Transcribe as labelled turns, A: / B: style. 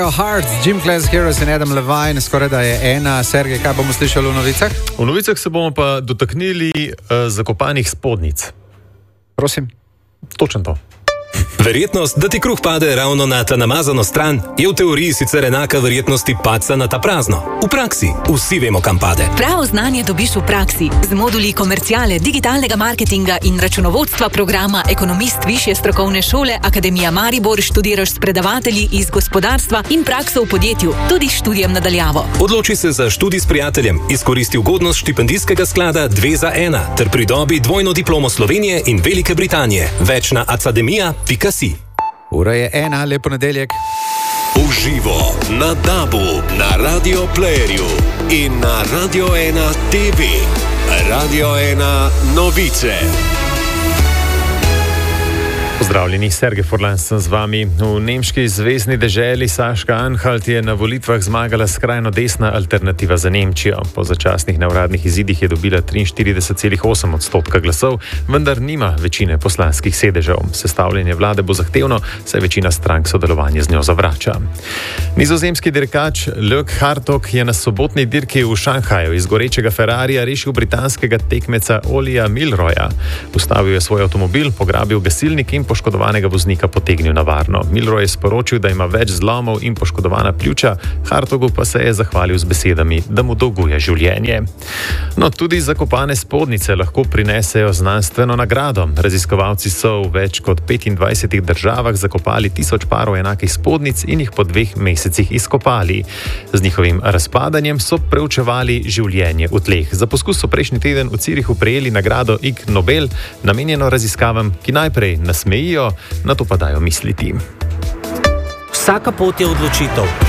A: Your Heart, Gym Class Heroes in Adam Levine, skoraj da je ena. Sergej, kaj bomo slišali v novicah?
B: V novicah se bomo pa dotaknili zakopanih spodnic.
A: Prosim.
B: Točno to.
C: Verjetnost, da ti kruh pade ravno na ta namazano stran, je v teoriji sicer enaka verjetnosti padca na ta prazno. V praksi vsi vemo, kam pade.
D: Pravo znanje dobiš v praksi z moduli komerciale, digitalnega marketinga in računovodstva programa Ekonomist Višje strokovne šole Akademija Maribor. Študiraš s predavatelji iz gospodarstva in prakso v podjetju, tudi s študijem nadaljavo.
C: Odloči se za študij s prijateljem, izkoristi ugodnost štipendijskega sklada 2 za 1 ter pridobi dvojno diplomo Slovenije in Velike Britanije. Več na academia.si.
A: Ura je 1, lep ponedeljek.
E: Uživo na DAB-u, na Radio Playerju in na Radio 1 TV. Radio 1 novice.
B: Pozdravljeni, Sergej Furlan sem z vami. V nemški zvezni deželi Saška-Anhalt je na volitvah zmagala skrajno desna alternativa za Nemčijo. Po začasnih neuradnih izidih je dobila 43,8% glasov, vendar nima večine poslanskih sedežev. Sestavljanje vlade bo zahtevno, saj večina strank sodelovanje z njo zavrača. Nizozemski dirkač Luke Hartog je na sobotni dirki v Šanghaju iz gorečega Ferrarija rešil britanskega tekmeca Olija Milroja. Ustavil je svoj avtomobil, pograbil gasilnik in poškodovanega voznika potegnil na varno. Milroy je sporočil, da ima več zlomov in poškodovana pljuča, Hartogu pa se je zahvalil z besedami, da mu dolguje življenje. No, tudi zakopane spodnice lahko prinesejo znanstveno nagrado. Raziskovalci so v več kot 25 državah zakopali 1000 parov enakih spodnic in jih po 2 mesecih izkopali. Z njihovim razpadanjem so preučevali življenje v tleh. Za poskus so prejšnji teden v Zürichu prejeli nagrado Ig Nobel, namenjeno raziskavam, ki najprej nasmejijo, na to pa dajo misliti.
F: Vsaka pot je odločitev.